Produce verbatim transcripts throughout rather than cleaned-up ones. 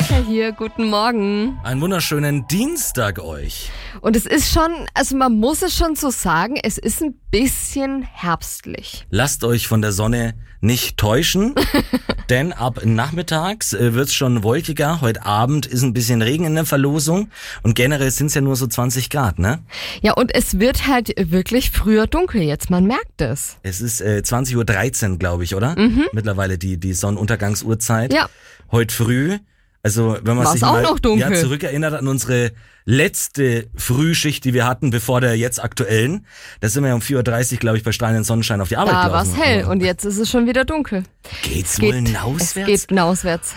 Rebecca hier, guten Morgen. Einen wunderschönen Dienstag euch. Und es ist schon, also man muss es schon so sagen, es ist ein bisschen herbstlich. Lasst euch von der Sonne nicht täuschen, denn ab nachmittags äh, wird's schon wolkiger. Heute Abend ist ein bisschen Regen in der Verlosung und generell sind's ja nur so zwanzig Grad, ne? Ja, und es wird halt wirklich früher dunkel jetzt, man merkt es. Es ist äh, zwanzig Uhr dreizehn, glaube ich, oder? Mhm. Mittlerweile die, die Sonnenuntergangsuhrzeit. Ja. Heute früh. Also wenn man War's sich auch mal noch dunkel? ja, zurückerinnert an unsere letzte Frühschicht, die wir hatten, bevor der jetzt aktuellen. Da sind wir ja um vier Uhr dreißig, glaube ich, bei strahlendem Sonnenschein auf die Arbeit Da gelaufen. war's hell und jetzt ist es schon wieder dunkel. Geht's Es wohl geht, hinauswärts? es geht hinauswärts.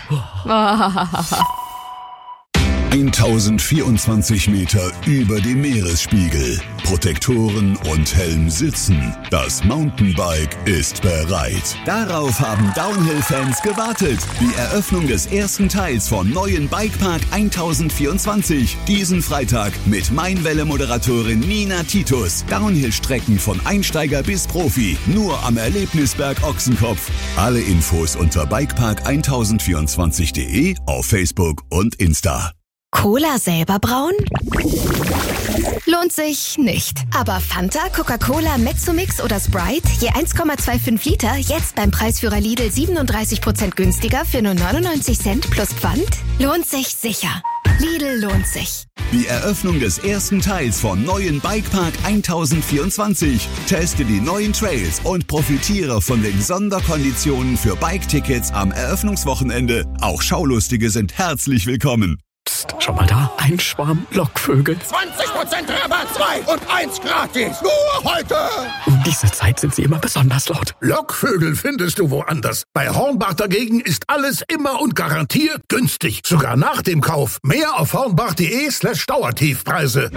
tausendvierundzwanzig Meter über dem Meeresspiegel. Protektoren und Helm sitzen. Das Mountainbike ist bereit. Darauf haben Downhill-Fans gewartet. Die Eröffnung des ersten Teils vom neuen Bikepark tausendvierundzwanzig. Diesen Freitag mit Mainwelle-Moderatorin Nina Titus. Downhill-Strecken von Einsteiger bis Profi. Nur am Erlebnisberg Ochsenkopf. Alle Infos unter bikepark tausendvierundzwanzig punkt de, auf Facebook und Insta. Cola selber brauen? Lohnt sich nicht. Aber Fanta, Coca-Cola, Mezzomix oder Sprite, je eins Komma fünfundzwanzig Liter, jetzt beim Preisführer Lidl siebenunddreißig Prozent günstiger für nur neunundneunzig Cent plus Pfand? Lohnt sich sicher. Lidl lohnt sich. Die Eröffnung des ersten Teils vom neuen Bikepark tausendvierundzwanzig. Teste die neuen Trails und profitiere von den Sonderkonditionen für Bike-Tickets am Eröffnungswochenende. Auch Schaulustige sind herzlich willkommen. Psst, schau mal da, ein Schwarm Lockvögel. zwanzig Prozent Rabatt, zwei und eins gratis. Nur heute. Um diese Zeit sind sie immer besonders laut. Lockvögel findest du woanders. Bei Hornbach dagegen ist alles immer und garantiert günstig. Sogar nach dem Kauf. Mehr auf hornbach.de slash Dauertiefpreise.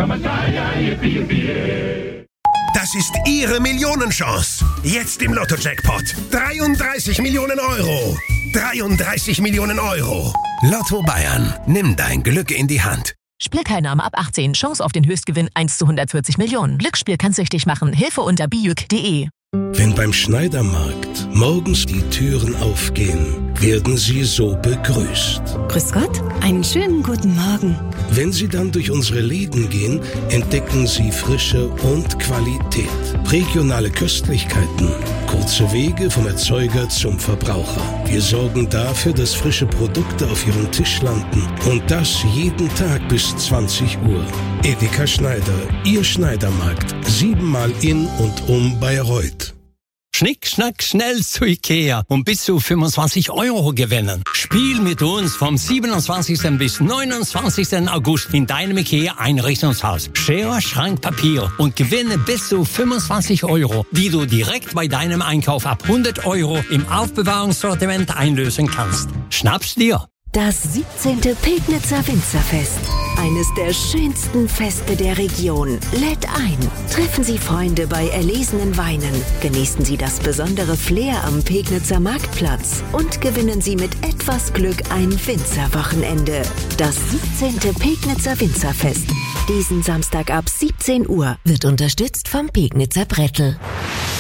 Das ist Ihre Millionenchance. Jetzt im Lotto-Jackpot. dreiunddreißig Millionen Euro. dreiunddreißig Millionen Euro. Lotto Bayern. Nimm dein Glück in die Hand. Spielteilnahme ab achtzehn. Chance auf den Höchstgewinn eins zu hundertvierzig Millionen. Glücksspiel kann süchtig machen. Hilfe unter bijuk punkt de. Wenn beim Schneidermarkt morgens die Türen aufgehen, werden Sie so begrüßt. Grüß Gott, einen schönen guten Morgen. Wenn Sie dann durch unsere Läden gehen, entdecken Sie Frische und Qualität. Regionale Köstlichkeiten, kurze Wege vom Erzeuger zum Verbraucher. Wir sorgen dafür, dass frische Produkte auf Ihrem Tisch landen. Und das jeden Tag bis zwanzig Uhr. Edeka Schneider, Ihr Schneidermarkt. Siebenmal in und um Bayreuth. Schnick, schnack, schnell zu Ikea und bis zu fünfundzwanzig Euro gewinnen. Spiel mit uns vom siebenundzwanzigsten bis neunundzwanzigsten August in deinem Ikea Einrichtungshaus. Schere, Schrank, Papier und gewinne bis zu fünfundzwanzig Euro, die du direkt bei deinem Einkauf ab hundert Euro im Aufbewahrungssortiment einlösen kannst. Schnapp's dir! Das siebzehnte Pegnitzer Winzerfest. Eines der schönsten Feste der Region, lädt ein. Treffen Sie Freunde bei erlesenen Weinen. Genießen Sie das besondere Flair am Pegnitzer Marktplatz. Und gewinnen Sie mit etwas Glück ein Winzerwochenende. Das siebzehnte Pegnitzer Winzerfest. Diesen Samstag ab siebzehn Uhr wird unterstützt vom Pegnitzer Brettel.